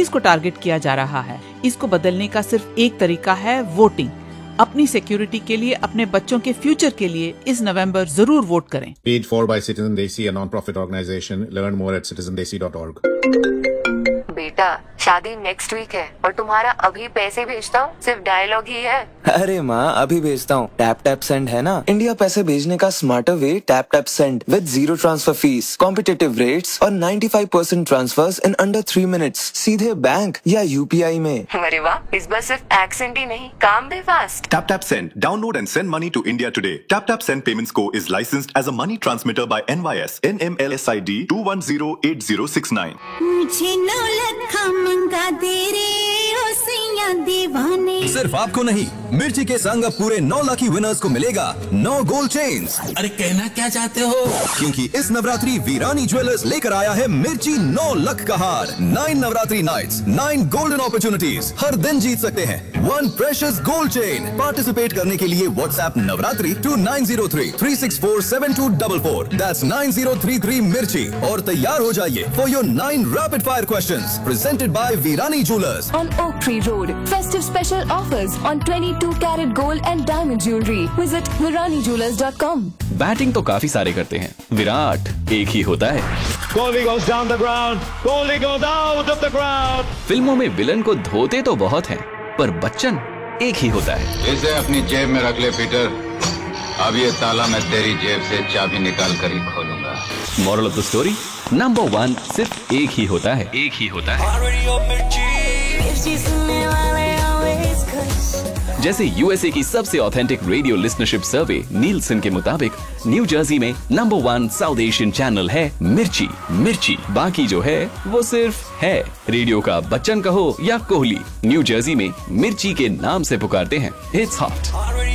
Celebrities को target किया जा रहा है। इसको बदलने का सिर्फ एक तरीका है, वोटिंग। अपनी सिक्योरिटी के लिए, अपने बच्चों के फ्यूचर के लिए इस नवंबर जरूर वोट करें। Paid for by Citizen Desi, a non-profit organization. Learn more at citizendesi.org. बेटा, शादी नेक्स्ट वीक है और तुम्हारा अभी पैसे भेजता हूँ सिर्फ डायलॉग ही है। अरे माँ, अभी भेजता हूँ। टैप टैप सेंड है ना, इंडिया पैसे भेजने का smarter way. Tap tap send with 0 transfer fees, competitive rates और 95% ट्रांसफर्स इन अंडर 3 मिनट्स, सीधे बैंक या यूपीआई में। अरे वाह, इस बार सिर्फ एक्सेंट ही नहीं, काम भी fast. Tap Tap Send. Download and send money to India today. Tap Tap Send Payments Co. is licensed as a money transmitter by NYS, NMLSID 2108069. मुझे 9 लाख मंगा दे रे ओ सैया दीवाने। सिर्फ आपको नहीं, मिर्ची के संग अब पूरे 9 लकी विनर्स को मिलेगा 9 गोल्ड चेन्स। अरे कहना क्या चाहते हो? क्योंकि इस नवरात्रि वीरानी ज्वेलर्स लेकर आया है मिर्ची 9 लख का हार। 9 नवरात्रि नाइट्स, 9 गोल्डन अपॉर्चुनिटीज। हर दिन जीत सकते हैं 1 प्रेशियस गोल्ड चेन। पार्टिसिपेट करने के लिए व्हाट्सएप नवरात्रि to 9033647244। That's 9033 मिर्ची और तैयार हो जाइए for your 9 rapid fire questions presented by Virani jewellers on Oak Tree Road. Festive special offers on 22 karat gold and diamond jewelry. Visit viranijewelers.com. Batting तो काफी सारे करते हैं, विराट एक ही होता है। Kohli goes down the ground. Kohli goes out of the ground. फिल्मों में विलन को धोते तो बहुत हैं, पर बच्चन एक ही होता है। इसे अपनी जेब में रख ले पीटर। अब ये ताला मैं तेरी जेब से चाबी निकाल कर ही खोलूंगा। Moral of the story, number 1 सिर्फ एक ही होता है, एक ही होता है। जैसे यूएसए की सबसे ऑथेंटिक रेडियो लिसनरशिप सर्वे नीलसन के मुताबिक न्यू जर्सी में नंबर 1 साउथ एशियन चैनल है मिर्ची। मिर्ची बाकी जो है वो सिर्फ है। रेडियो का बच्चन कहो या कोहली, न्यू जर्सी में मिर्ची के नाम से पुकारते हैं। It's hot.